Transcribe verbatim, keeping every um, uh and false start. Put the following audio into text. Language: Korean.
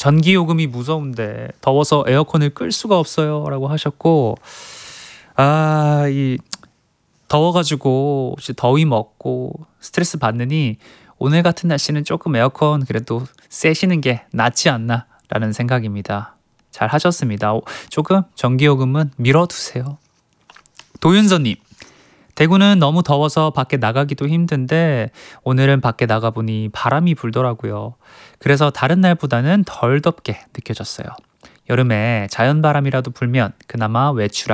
전기요금이 무서운데 더워서 에어컨을 끌 수가 없어요 라고 하셨고, 아, 이 더워가지고 혹시 더위 먹고 스트레스 받느니 오늘 같은 날씨는 조금 에어컨 그래도 쐬시는 게 낫지 않나 라는 생각입니다. 잘 하셨습니다. 조금 전기요금은 미뤄두세요. 도윤서님, 대구는 너무 더워서 밖에 나가기도 힘든데 오늘은 밖에 나가보니 바람이 불더라고요. 그래서 다른 날보다는 덜 덥게 느껴졌어요. 여름에 자연바람이라도 불면 그나마 외출